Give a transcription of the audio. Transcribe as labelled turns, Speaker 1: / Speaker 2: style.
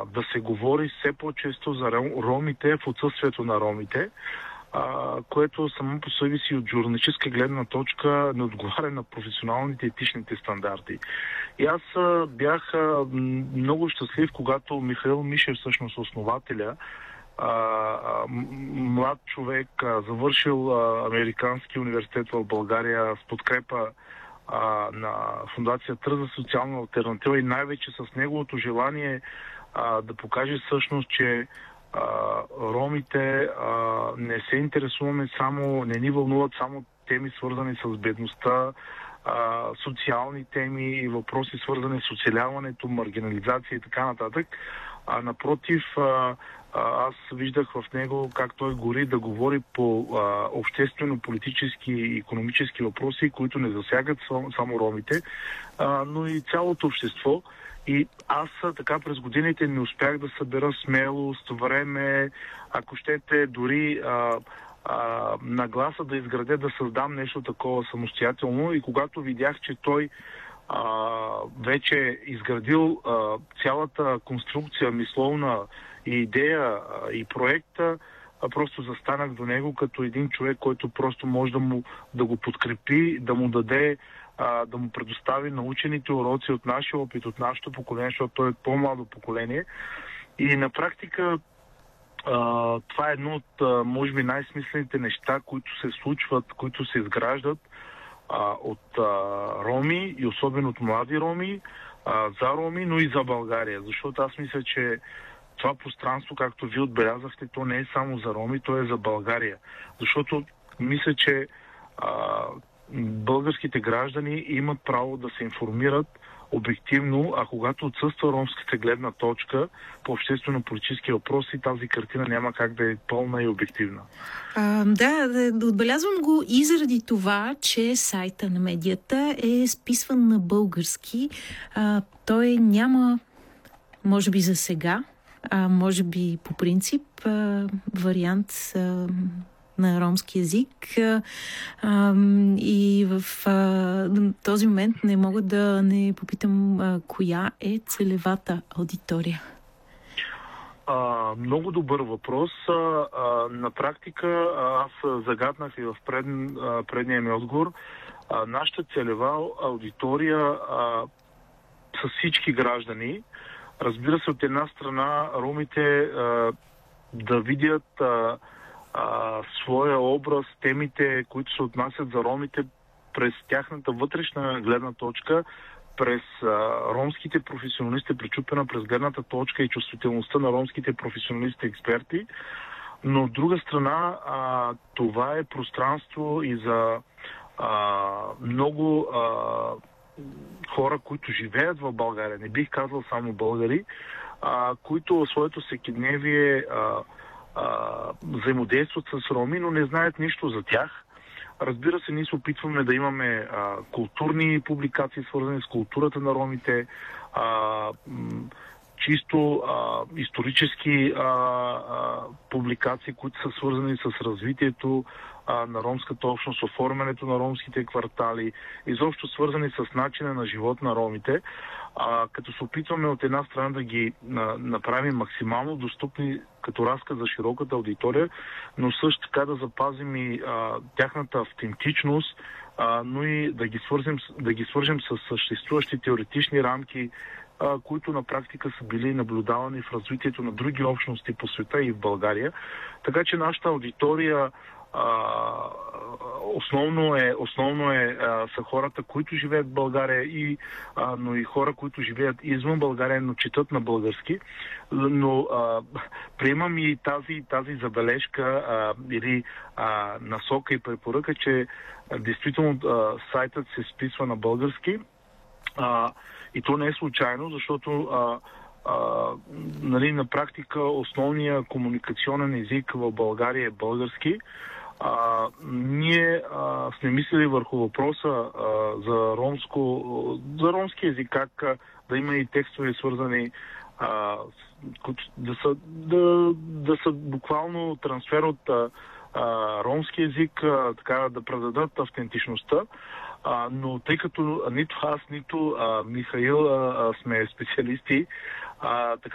Speaker 1: да се говори все по-често за ромите в отсъствието на ромите, което само по себе си от журналистическа гледна точка не отговаря на професионалните и етичните стандарти. И аз бях много щастлив, когато Михаил Мишев, всъщност основателя, млад човек, завършил Американски университет в България с подкрепа на Фондация Тръст за социална алтернатива и най-вече с неговото желание да покаже всъщност, че ромите не се интересуваме само, не ни вълнуват само теми свързани с бедността, социални теми и въпроси свързани с оцеляването, маргинализация и така нататък. Напротив, аз виждах в него как той гори да говори по обществено-политически и икономически въпроси, които не засягат само ромите, но и цялото общество. И аз така през годините не успях да събера смелост, време, ако щете дори нагласа да изградя, да създам нещо такова самостоятелно. И когато видях, че той вече изградил цялата конструкция, мисловна и идея и проекта, просто застанах до него като един човек, който просто може да го подкрепи, да му даде, да му предостави научените уроци от нашия опит, от нашето поколение, защото той е по-младо поколение. И на практика това е едно от, може би, най-смислените неща, които се случват, които се изграждат от роми и особено от млади роми, за роми, но и за България. Защото аз мисля, че това пространство, както ви отбелязахте, то не е само за роми, то е за България. Защото мисля, че българските граждани имат право да се информират обективно, а когато отсъства ромската гледна точка по обществено-политически въпроси, тази картина няма как да е пълна и обективна.
Speaker 2: Да, отбелязвам го и заради това, че сайта на медията е списван на български. Той няма, може би за сега, може би по принцип, вариант на ромски език, и в този момент не мога да не попитам коя е целевата аудитория.
Speaker 1: Много добър въпрос. На практика аз загаднах и в предния ми отговор. Нашата целева аудитория са всички граждани. Разбира се, от една страна ромите да видят своя образ, темите, които се отнасят за ромите през тяхната вътрешна гледна точка, през ромските професионалисти, пречупена през гледната точка и чувствителността на ромските професионалисти експерти. Но от друга страна, това е пространство и за много хора, които живеят в България, не бих казал само българи, които в своето всекидневие взаимодействат с роми, но не знаят нищо за тях. Разбира се, ние се опитваме да имаме културни публикации, свързани с културата на ромите, чисто исторически публикации, които са свързани с развитието на ромската общност, оформянето на ромските квартали, изобщо свързани с начина на живот на ромите, като се опитваме от една страна да ги направим максимално достъпни като разказ за широката аудитория, но също така да запазим и тяхната автентичност, но и да ги свържем с съществуващи теоретични рамки, които на практика са били наблюдавани в развитието на други общности по света и в България. Така че нашата аудитория основно са хората, които живеят в България, но и хора, които живеят извън България, но четат на български. Но приемам и тази забележка или насока и препоръка, че действително сайтът се списва на български. И то не е случайно, защото на практика основният комуникационен език в България е български. Ние сме мислили върху въпроса за ромски език, как да има и текстове свързани, да са буквално трансфер от ромски език, така да предадат автентичността. Но тъй като нито аз, нито Михаил сме специалисти, така